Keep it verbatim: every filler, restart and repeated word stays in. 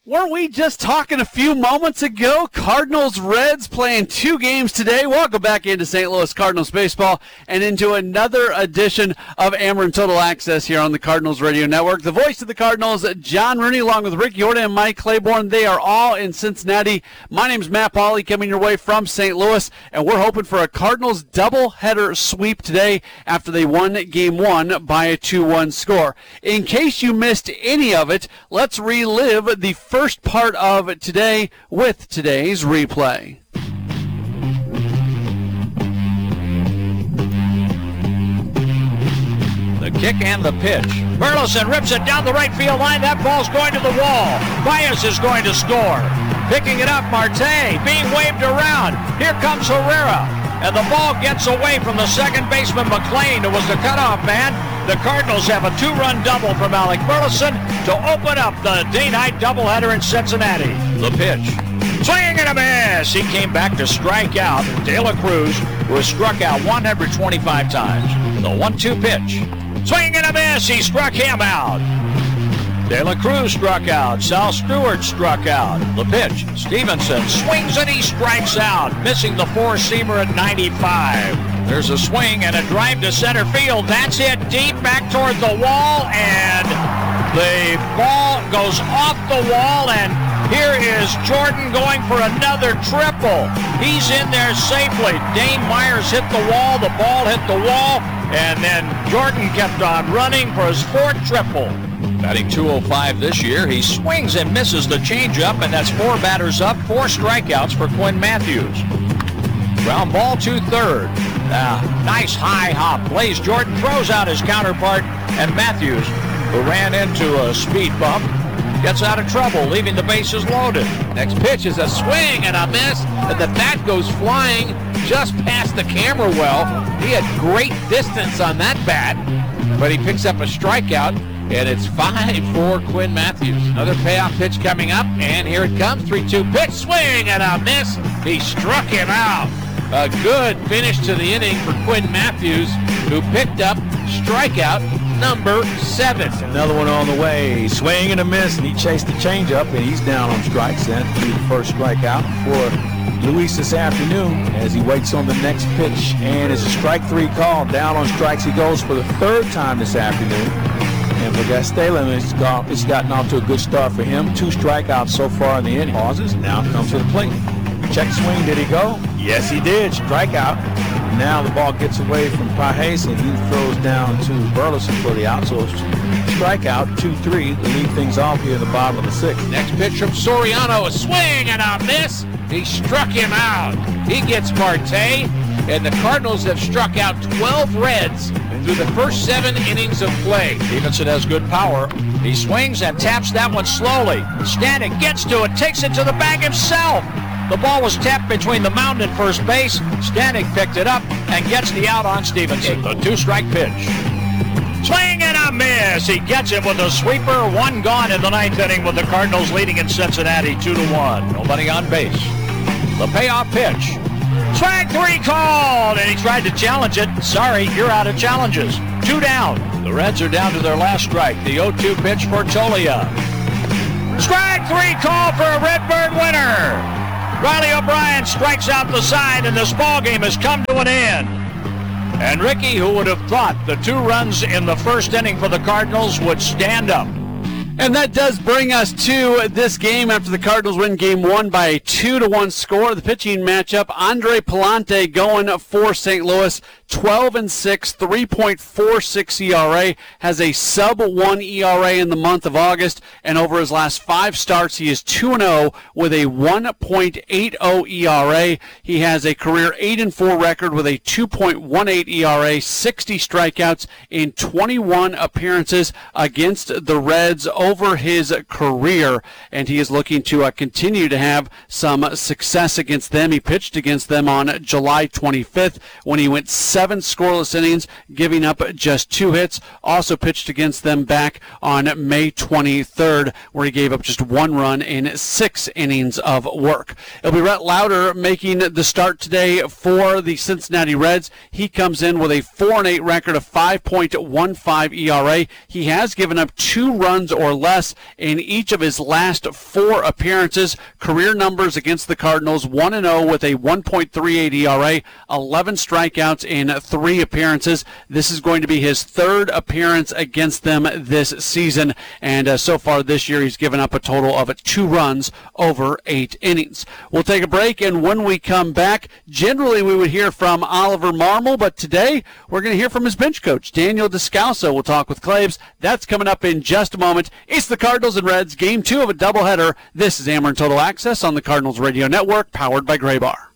Weren't we just talking a few moments ago? Cardinals Reds playing two games today. Welcome back into Saint Louis Cardinals baseball and into another edition of Ameren Total Access here on the Cardinals Radio Network. The voice of the Cardinals, John Rooney, along with Rick Yordan and Mike Claiborne. They are all in Cincinnati. My name is Matt Pauley, coming your way from Saint Louis, and we're hoping for a Cardinals doubleheader sweep today after they won game one by a two one score. In case you missed any of it, let's relive the first part of today with today's replay. The kick and the pitch. Burleson rips it down the right field line. That ball's going to the wall. Baez is going to score. Picking it up, Marte being waved around. Here comes Herrera. And the ball gets away from the second baseman, McLean, who was the cutoff man. The Cardinals have a two-run double from Alec Burleson to open up the day-night doubleheader in Cincinnati. The pitch. Swing and a miss. He came back to strike out De La Cruz, who has struck out one hundred twenty-five times. The one two pitch. Swing and a miss. He struck him out. De La Cruz struck out. Sal Stewart struck out. The pitch. Stevenson swings and he strikes out, missing the four-seamer at ninety-five. There's a swing and a drive to center field. That's hit deep back toward the wall, and the ball goes off the wall, and here is Jordan going for another triple. He's in there safely. Dane Myers hit the wall. The ball hit the wall, and then Jordan kept on running for his fourth triple. Batting two oh five this year, he swings and misses the changeup, and that's four batters up, four strikeouts for Quinn Matthews. Ground ball to third. Uh, nice high hop. Blaze Jordan throws out his counterpart, and Matthews, who ran into a speed bump, gets out of trouble, leaving the bases loaded. Next pitch is a swing and a miss, and the bat goes flying just past the camera well. He had great distance on that bat, but he picks up a strikeout, and it's five for Quinn Matthews. Another payoff pitch coming up, and here it comes. three two pitch, swing and a miss. He struck him out. A good finish to the inning for Quinn Matthews, who picked up strikeout number seven. Another one on the way. Swing and a miss, and he chased the changeup, and he's down on strikes. That'll be the first strikeout for Luis this afternoon as he waits on the next pitch. And it's a strike three call. Down on strikes he goes for the third time this afternoon. And for Gastelum, it's, got, it's gotten off to a good start for him. Two strikeouts so far in the inning. Pauses, now comes to the plate. Check swing, did he go? Yes, he did. Strikeout. Now the ball gets away from Pages, and he throws down to Burleson for the out. So strikeout, two three to lead things off here in the bottom of the sixth. Next pitch from Soriano, a swing and a miss. He struck him out. He gets Marte, and the Cardinals have struck out twelve Reds through the first seven innings of play. Stevenson has good power. He swings and taps that one slowly. Stanek gets to it, takes it to the bag himself. The ball was tapped between the mound and first base. Stanek picked it up and gets the out on Stevenson. The two-strike pitch. Swing and a miss. He gets it with a sweeper. One gone in the ninth inning with the Cardinals leading in Cincinnati two to one. Nobody on base. The payoff pitch. Strike three called, and he tried to challenge it. Sorry, you're out of challenges. Two down. The Reds are down to their last strike. The oh two pitch for Tolia. Strike three call for a Redbird winner. Riley O'Brien strikes out the side, and this ball game has come to an end. And Ricky, who would have thought the two runs in the first inning for the Cardinals would stand up? And that does bring us to this game after the Cardinals win game one by a two to one score. The pitching matchup, Andre Pallante going for Saint Louis, twelve and six, three point four six E R A, has a sub one E R A in the month of August, and over his last five starts, he is two and oh with a one point eight oh E R A. He has a career eight and four record with a two point one eight E R A, sixty strikeouts in twenty-one appearances against the Reds over his career, and he is looking to uh, continue to have some success against them. He pitched against them on July twenty-fifth when he went seven scoreless innings, giving up just two hits. Also pitched against them back on May twenty-third, where he gave up just one run in six innings of work. It'll be Rhett Lauder making the start today for the Cincinnati Reds. He comes in with a four and eight record, of five point one five E R A. He has given up two runs or or less in each of his last four appearances. Career numbers against the Cardinals, one and oh with a one point three eight E R A, eleven strikeouts in three appearances. This is going to be his third appearance against them this season, and uh, so far this year he's given up a total of two runs over eight innings. We'll take a break, and when we come back, generally we would hear from Oliver Marmol, but today we're going to hear from his bench coach, Daniel Descalso. We'll talk with Claves. That's coming up in just a moment. It's the Cardinals and Reds, game two of a doubleheader. This is Ameren Total Access on the Cardinals Radio Network, powered by Gray Bar.